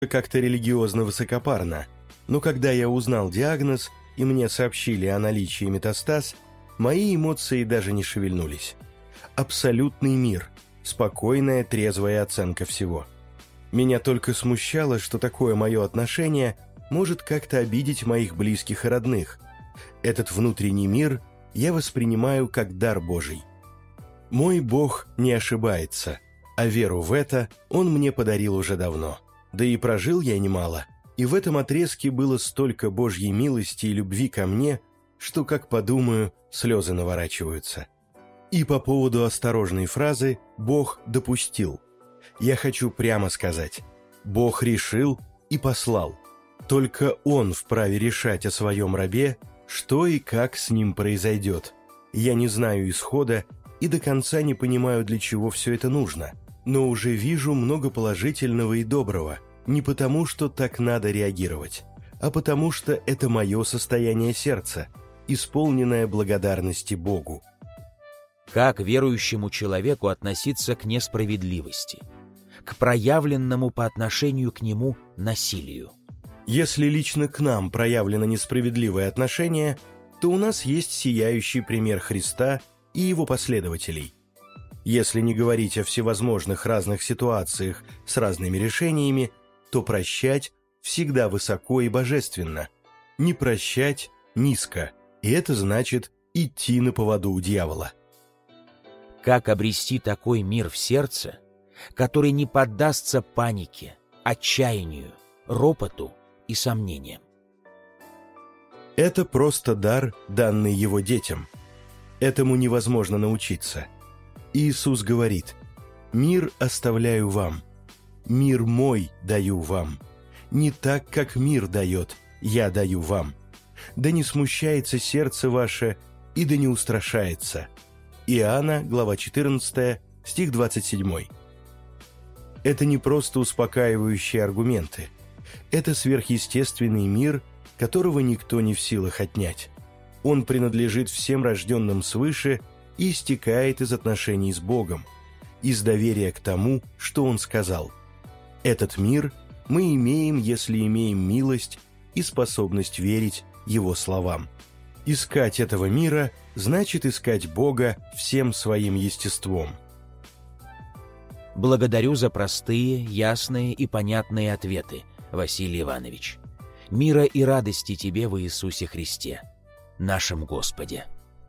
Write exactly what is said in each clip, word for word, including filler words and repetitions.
как-то религиозно высокопарно, но когда я узнал диагноз и мне сообщили о наличии метастаз, мои эмоции даже не шевельнулись. Абсолютный мир, спокойная, трезвая оценка всего. Меня только смущало, что такое мое отношение может как-то обидеть моих близких и родных. Этот внутренний мир я воспринимаю как дар Божий. Мой Бог не ошибается, а веру в это Он мне подарил уже давно. Да и прожил я немало, и в этом отрезке было столько Божьей милости и любви ко мне, что, как подумаю, слезы наворачиваются. И по поводу осторожной фразы «Бог допустил». Я хочу прямо сказать: Бог решил и послал. Только Он вправе решать о своем рабе, что и как с ним произойдет. Я не знаю исхода и до конца не понимаю, для чего все это нужно, но уже вижу много положительного и доброго, не потому, что так надо реагировать, а потому, что это мое состояние сердца, исполненное благодарности Богу. Как верующему человеку относиться к несправедливости, к проявленному по отношению к нему насилию? Если лично к нам проявлено несправедливое отношение, то у нас есть сияющий пример Христа и его последователей. Если не говорить о всевозможных разных ситуациях с разными решениями, то прощать всегда высоко и божественно, не прощать низко, и это значит идти на поводу у дьявола. Как обрести такой мир в сердце, который не поддастся панике, отчаянию, ропоту и сомнениям? Это просто дар, данный его детям. Этому невозможно научиться. Иисус говорит: «Мир оставляю вам, мир мой даю вам. Не так, как мир дает, я даю вам. Да не смущается сердце ваше, и да не устрашается». Иоанна, глава четырнадцатая, стих двадцать семь. Это не просто успокаивающие аргументы. Это сверхъестественный мир, которого никто не в силах отнять. Он принадлежит всем рожденным свыше и истекает из отношений с Богом, из доверия к тому, что Он сказал. Этот мир мы имеем, если имеем милость и способность верить Его словам. Искать этого мира значит искать Бога всем своим естеством. Благодарю за простые, ясные и понятные ответы, Василий Иванович. Мира и радости тебе во Иисусе Христе, нашем Господе.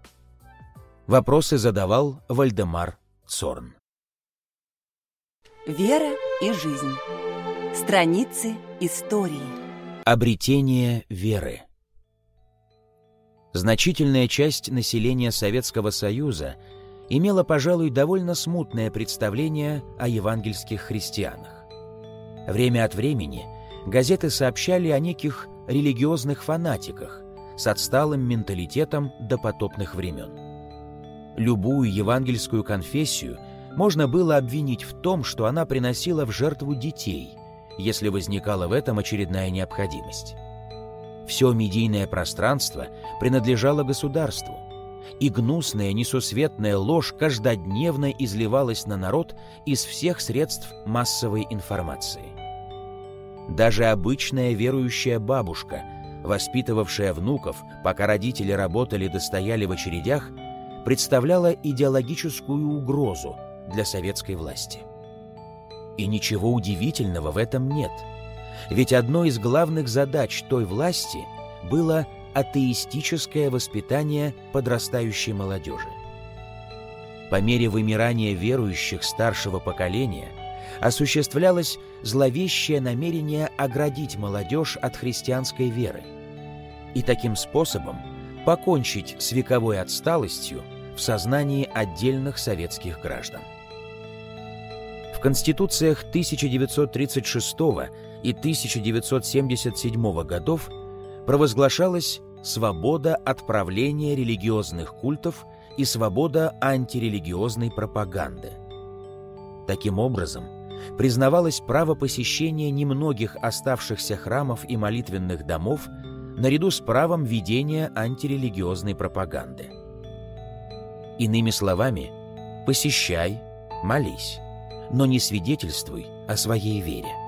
Вопросы задавал Вальдемар Цорн. Вера и жизнь. Страницы истории. Обретение веры. Значительная часть населения Советского Союза имела, пожалуй, довольно смутное представление о евангельских христианах. Время от времени газеты сообщали о неких религиозных фанатиках с отсталым менталитетом допотопных времен. Любую евангельскую конфессию можно было обвинить в том, что она приносила в жертву детей, если возникала в этом очередная необходимость. Все медийное пространство принадлежало государству, и гнусная несусветная ложь каждодневно изливалась на народ из всех средств массовой информации. Даже обычная верующая бабушка, воспитывавшая внуков, пока родители работали да стояли в очередях, представляла идеологическую угрозу для советской власти. И ничего удивительного в этом нет, ведь одной из главных задач той власти было атеистическое воспитание подрастающей молодежи. По мере вымирания верующих старшего поколения осуществлялось зловещее намерение оградить молодежь от христианской веры и таким способом покончить с вековой отсталостью в сознании отдельных советских граждан. В конституциях тысяча девятьсот тридцать шестого и тысяча девятьсот семьдесят седьмого годов провозглашалась свобода отправления религиозных культов и свобода антирелигиозной пропаганды. Таким образом, признавалось право посещения немногих оставшихся храмов и молитвенных домов наряду с правом ведения антирелигиозной пропаганды. Иными словами, посещай, молись, но не свидетельствуй о своей вере.